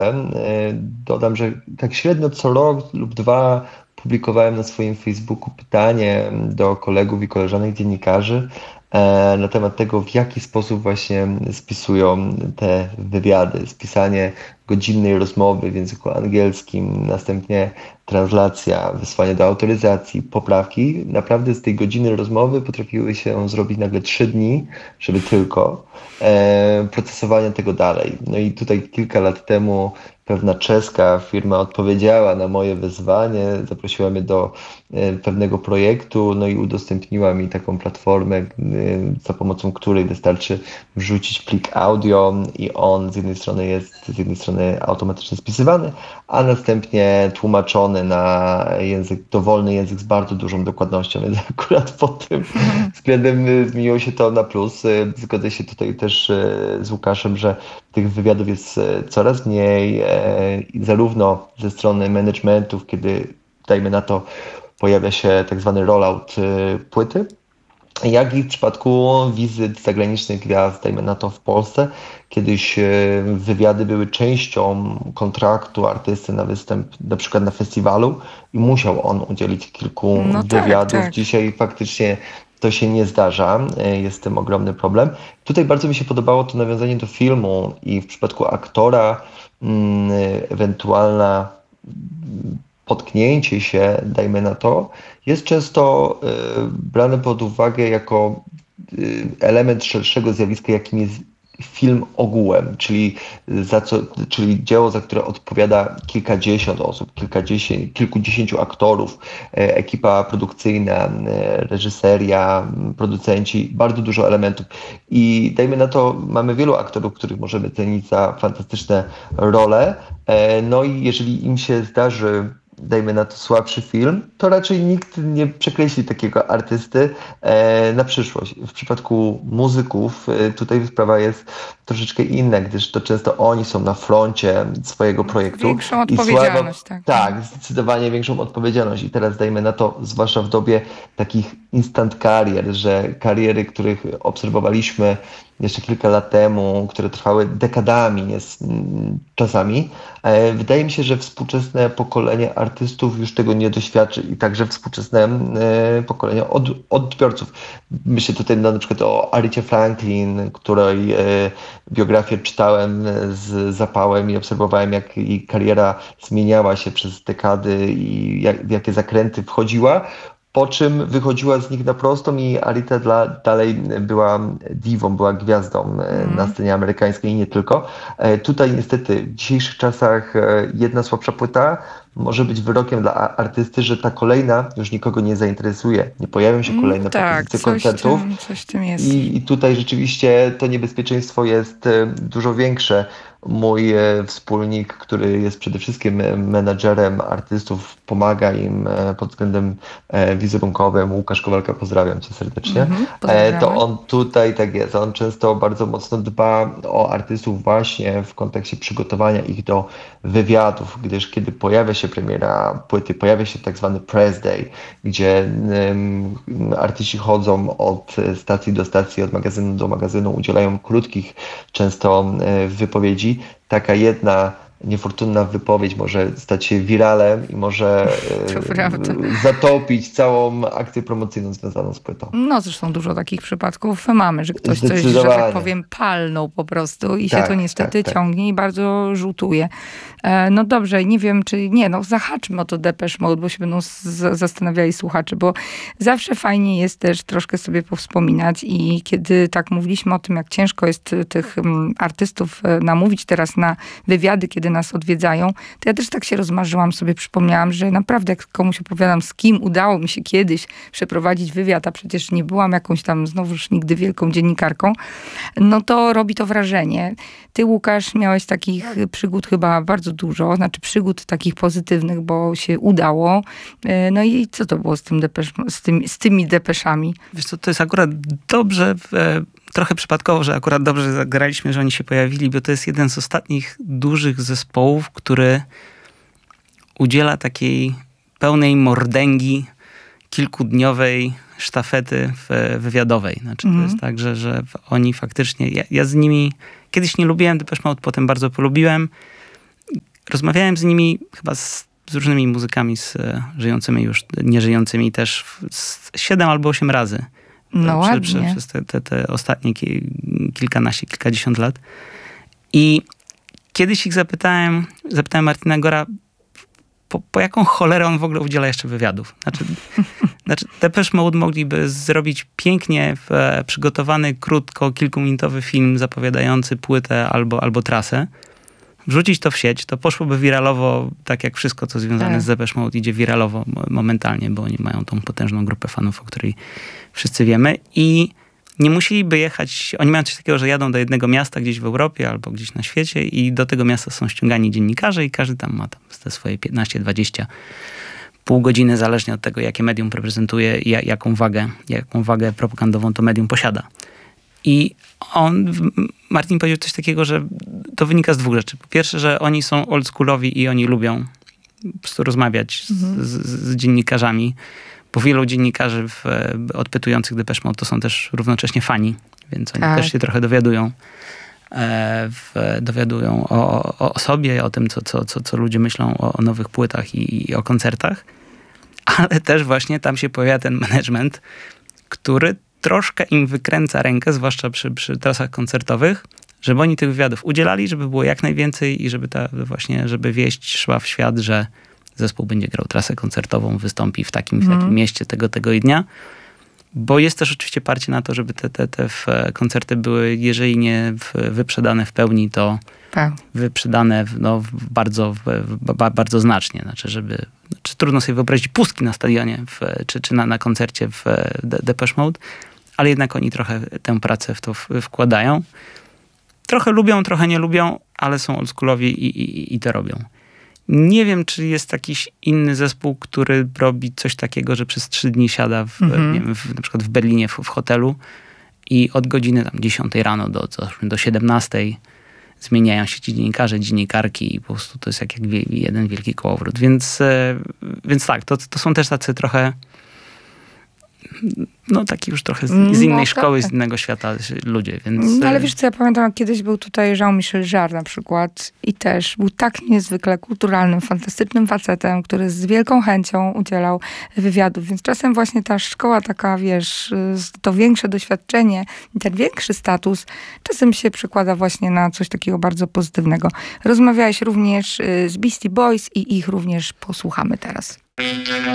Dodam, że tak średnio co rok lub dwa publikowałem na swoim Facebooku pytanie do kolegów i koleżanek dziennikarzy na temat tego, w jaki sposób właśnie spisują te wywiady. Spisanie godzinnej rozmowy w języku angielskim, następnie translacja, wysłanie do autoryzacji, poprawki. Naprawdę z tej godziny rozmowy potrafiły się zrobić nagle 3 dni, żeby tylko procesowanie tego dalej. No i tutaj kilka lat temu pewna czeska firma odpowiedziała na moje wezwanie, zaprosiła mnie do pewnego projektu, no i udostępniła mi taką platformę, za pomocą której wystarczy wrzucić plik audio i on z jednej strony jest automatycznie spisywany, a następnie tłumaczony na dowolny język z bardzo dużą dokładnością, więc akurat pod tym względem zmieniło się to na plus. Zgodzę się tutaj też z Łukaszem, że tych wywiadów jest coraz mniej, zarówno ze strony managementów, kiedy, dajmy na to, pojawia się tak zwany rollout płyty, jak i w przypadku wizyt zagranicznych gwiazd, dajmy na to w Polsce. Kiedyś wywiady były częścią kontraktu artysty na występ, na przykład na festiwalu i musiał on udzielić kilku wywiadów. Tak. Dzisiaj faktycznie to się nie zdarza, jest z tym ogromny problem. Tutaj bardzo mi się podobało to nawiązanie do filmu i w przypadku aktora ewentualna potknięcie się, dajmy na to, jest często brane pod uwagę jako element szerszego zjawiska, jakim jest film ogółem, czyli dzieło, za które odpowiada kilkadziesiąt osób, kilkudziesięciu aktorów, ekipa produkcyjna, reżyseria, producenci, bardzo dużo elementów. I dajmy na to, mamy wielu aktorów, których możemy cenić za fantastyczne role. No i jeżeli im się zdarzy, dajmy na to, słabszy film, to raczej nikt nie przekreśli takiego artysty na przyszłość. W przypadku muzyków tutaj sprawa jest troszeczkę inna, gdyż to często oni są na froncie swojego projektu. Większą odpowiedzialność, tak. Tak, zdecydowanie większą odpowiedzialność. I teraz dajmy na to, zwłaszcza w dobie takich instant karier, że kariery, których obserwowaliśmy jeszcze kilka lat temu, które trwały dekadami czasami, wydaje mi się, że współczesne pokolenie artystów już tego nie doświadczy i także współczesne pokolenie odbiorców. Myślę tutaj na przykład o Aricie Franklin, której biografię czytałem z zapałem i obserwowałem, jak jej kariera zmieniała się przez dekady i w jakie zakręty wchodziła. Po czym wychodziła z nich na prostą i Arita dalej była diwą, była gwiazdą na scenie amerykańskiej i nie tylko. Tutaj niestety w dzisiejszych czasach jedna słabsza płyta może być wyrokiem dla artysty, że ta kolejna już nikogo nie zainteresuje. Nie pojawią się kolejne propozycje koncertów. Coś w tym jest. I tutaj rzeczywiście to niebezpieczeństwo jest dużo większe. Mój wspólnik, który jest przede wszystkim menadżerem artystów, pomaga im pod względem wizerunkowym. Łukasz Kowalka, pozdrawiam cię serdecznie. To on tutaj, tak jest, on często bardzo mocno dba o artystów właśnie w kontekście przygotowania ich do wywiadów, gdyż kiedy pojawia się premiera płyty, pojawia się tak zwany press day, gdzie artyści chodzą od stacji do stacji, od magazynu do magazynu, udzielają krótkich często wypowiedzi. Taka jedna niefortunna wypowiedź może stać się wiralem i może zatopić całą akcję promocyjną związaną z płytą. No zresztą dużo takich przypadków mamy, że ktoś coś, że tak powiem, palnął po prostu i się to niestety ciągnie i bardzo rzutuje. No dobrze, nie wiem, czy nie, zahaczmy o to Depeche Mode, bo się będą zastanawiali słuchacze, bo zawsze fajnie jest też troszkę sobie powspominać i kiedy tak mówiliśmy o tym, jak ciężko jest tych artystów namówić teraz na wywiady, kiedy nas odwiedzają, to ja też tak się rozmarzyłam, sobie przypomniałam, że naprawdę jak komuś opowiadam, z kim udało mi się kiedyś przeprowadzić wywiad, a przecież nie byłam jakąś tam znowuż nigdy wielką dziennikarką, no to robi to wrażenie. Ty, Łukasz, miałeś takich przygód chyba bardzo dużo, znaczy przygód takich pozytywnych, bo się udało. No i co to było z tymi depeszami? Wiesz co, to jest akurat dobrze, trochę przypadkowo, że akurat dobrze zagraliśmy, że oni się pojawili, bo to jest jeden z ostatnich dużych zespołów, który udziela takiej pełnej mordęgi kilkudniowej sztafety wywiadowej. Znaczy to jest tak, że oni faktycznie... Ja z nimi kiedyś nie lubiłem Depeche Mode, potem bardzo polubiłem. rozmawiałem z nimi chyba z różnymi muzykami, żyjącymi już, nieżyjącymi też 7 albo 8 razy. No ładnie. Przez te ostatnie kilkadziesiąt lat. I kiedyś ich zapytałem Martina Gora, po jaką cholerę on w ogóle udziela jeszcze wywiadów. Znaczy Depeche Mode mogliby zrobić pięknie przygotowany, krótko, kilkuminutowy film zapowiadający płytę albo trasę, wrzucić to w sieć, to poszłoby wiralowo, tak jak wszystko, co związane z Depeche Mode idzie wiralowo momentalnie, bo oni mają tą potężną grupę fanów, o której wszyscy wiemy i nie musieliby jechać, oni mają coś takiego, że jadą do jednego miasta gdzieś w Europie albo gdzieś na świecie i do tego miasta są ściągani dziennikarze i każdy tam ma te swoje 15-20 pół godziny, zależnie od tego, jakie medium reprezentuje i jaką wagę propagandową to medium posiada. I Martin powiedział coś takiego, że to wynika z 2 rzeczy. Po pierwsze, że oni są oldschoolowi i oni lubią po prostu rozmawiać z dziennikarzami, bo wielu dziennikarzy odpytujących Depeche Mode to są też równocześnie fani, więc oni też się trochę dowiadują o sobie, o tym, co ludzie myślą o nowych płytach i o koncertach, ale też właśnie tam się pojawia ten management, który troszkę im wykręca rękę, zwłaszcza przy trasach koncertowych, żeby oni tych wywiadów udzielali, żeby było jak najwięcej i żeby wieść szła w świat, że zespół będzie grał trasę koncertową, wystąpi w takim mieście tego i dnia. Bo jest też oczywiście parcie na to, żeby te koncerty były, jeżeli nie wyprzedane w pełni, to wyprzedane bardzo znacznie. Znaczy, trudno sobie wyobrazić pustki na stadionie czy na koncercie w Depeche Mode, ale jednak oni trochę tę pracę w to wkładają. Trochę lubią, trochę nie lubią, ale są oldschoolowi i to robią. Nie wiem, czy jest jakiś inny zespół, który robi coś takiego, że przez 3 dni siada na przykład w Berlinie w hotelu i od godziny 10 rano do 17 zmieniają się ci dziennikarze, dziennikarki i po prostu to jest jak jeden wielki kołowrót. Więc tak, to są też tacy trochę taki już trochę z innej szkoły, z innego świata ludzie. Więc... ale wiesz co, ja pamiętam, jak kiedyś był tutaj Jean-Michel Jarre na przykład i też był tak niezwykle kulturalnym, fantastycznym facetem, który z wielką chęcią udzielał wywiadów, więc czasem właśnie ta szkoła taka, wiesz, to większe doświadczenie, ten większy status, czasem się przekłada właśnie na coś takiego bardzo pozytywnego. Rozmawiałeś również z Beastie Boys i ich również posłuchamy teraz.